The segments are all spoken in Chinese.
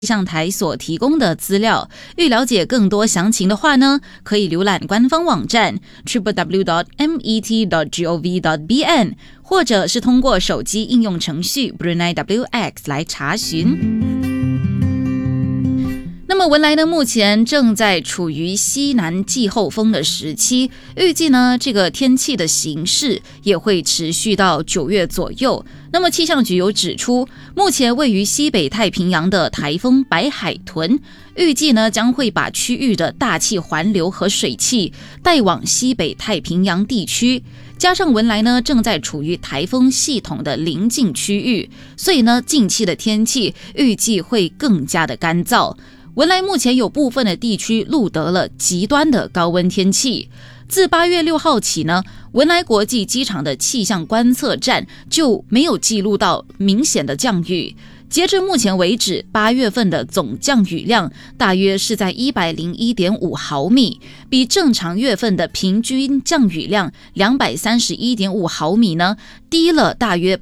气象台所提供的资料。欲了解更多详情的话呢，可以浏览官方网站 www.met.gov.bn， 或者是通过手机应用程序 Brunei WX 来查询。那么文莱呢，目前正在处于西南季候风的时期，预计呢这个天气的形势也会持续到9月左右。那么气象局有指出，目前位于西北太平洋的台风白海豚，预计呢将会把区域的大气环流和水汽带往西北太平洋地区。加上文莱呢正在处于台风系统的临近区域，所以呢近期的天气预计会更加的干燥。文莱目前有部分的地区录得了极端的高温天气。自8月6号起呢，文莱国际机场的气象观测站就没有记录到明显的降雨。截至目前为止，8月份的总降雨量大约是在 101.5 毫米，比正常月份的平均降雨量 231.5 毫米呢，低了大约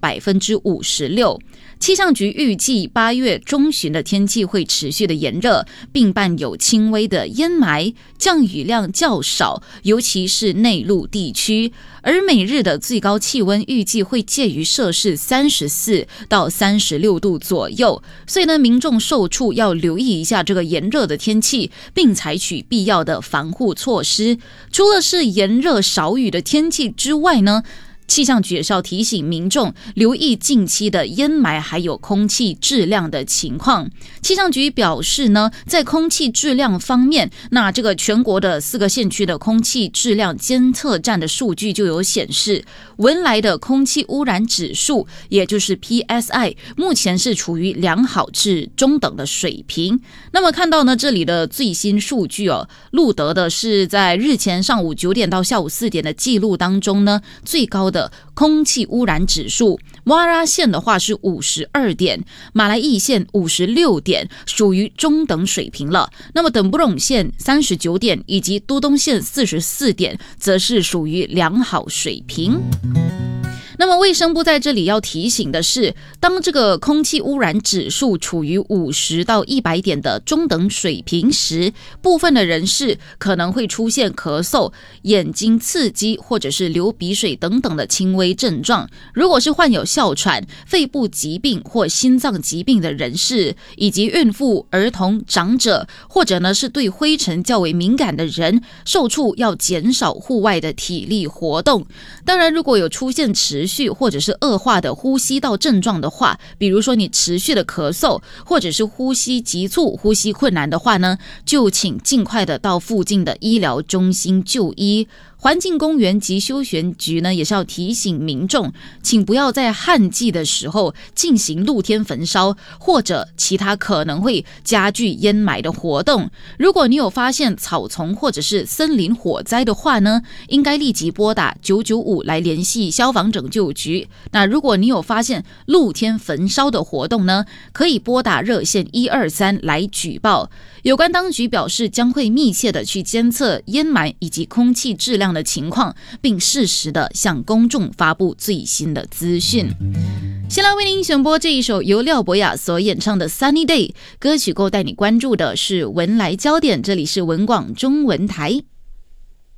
56%。气象局预计8月中旬的天气会持续的炎热，并伴有轻微的烟霾，降雨量较少，尤其是内陆地区。而每日的最高气温预计会介于摄氏34到36度左右，所以呢，民众受处要留意一下这个炎热的天气，并采取必要的防护措施。除了是炎热少雨的天气之外呢，气象局也是要提醒民众留意近期的烟霾还有空气质量的情况。气象局表示呢，在空气质量方面，那这个全国的4个县区的空气质量监测站的数据就有显示，文莱的空气污染指数，也就是 PSI， 目前是处于良好至中等的水平。那么看到呢，这里的最新数据录得的是在日前上午9点到下午4点的记录当中呢，最高的空气污染指数，瓦拉县的话是52点，马来义县56点，属于中等水平了。那么等不隆县39点以及都东县44点，则是属于良好水平。那么卫生部在这里要提醒的是，当这个空气污染指数处于50到100点的中等水平时，部分的人士可能会出现咳嗽、眼睛刺激或者是流鼻水等等的轻微症状。如果是患有哮喘、肺部疾病或心脏疾病的人士，以及孕妇、儿童、长者，或者呢是对灰尘较为敏感的人，受处要减少户外的体力活动。当然，如果有出现持续或者是恶化的呼吸道症状的话，比如说你持续的咳嗽，或者是呼吸急促、呼吸困难的话呢，就请尽快的到附近的医疗中心就医。环境公园及休闲局呢，也是要提醒民众，请不要在旱季的时候进行露天焚烧或者其他可能会加剧烟霾的活动。如果你有发现草丛或者是森林火灾的话呢，应该立即拨打995来联系消防拯救局。那如果你有发现露天焚烧的活动呢，可以拨打热线123来举报。有关当局表示，将会密切的去监测烟霾以及空气质量的情况，并适时的向公众发布最新的资讯。先来为您选播这一首由廖博雅所演唱的 Sunny Day 歌曲，够带你关注的是文莱焦点，这里是文广中文台。